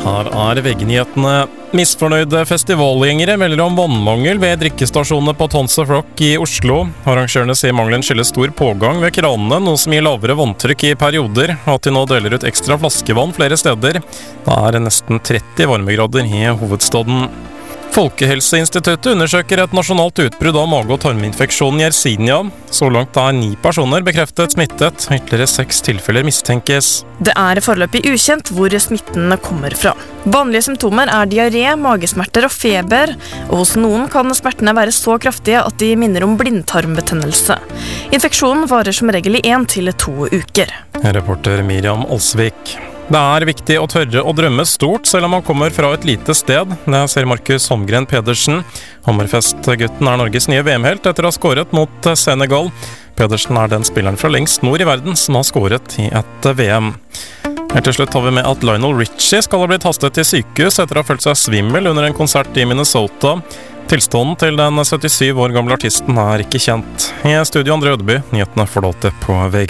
Her VG-nyhetene. Misfornøyde festivalgjengere melder om vannmangel ved drikkestasjonene på Tons of Rock i Oslo. Arrangørene sier mangelen skyldes stor pågang ved kranene, noe som gir lavere vanntrykk i perioder, og at de nå deler ut ekstra flaskevann flere steder. Det nesten 30 varmegrader i hovedstaden. Folkehelseinstituttet undersøker et nasjonalt utbrudd av mage- og tarminfeksjonen Yersinia. Så langt 9 personer bekreftet smittet, ytterligere 6 tilfeller mistenkes. Det foreløpig ukjent hvor smitten kommer fra. Vanlige symptomer diaré, magesmerter og feber, og hos noen kan smertene være så kraftige at de minner om blindtarmbetennelse. Infeksjonen varer som regel i 1 til 2 uker. Reporter Miriam Olsvik. Det viktig å tørre å drømme stort, selv om man kommer fra et lite sted. Det ser Markus Holmgren Pedersen. Hammerfest-gutten Norges nye VM-helt etter å ha skåret mot Senegal. Pedersen den spilleren fra lengst nord i verden som har skåret i et VM. Helt til slutt har vi med at Lionel Richie skal ha blitt hastet til sykehus etter å ha følt seg svimmel under en konsert i Minnesota. Tilstånden til den 77 år gamle artisten ikke kjent. I studio Andre Ødeby, nyhetene får du alltid på VG.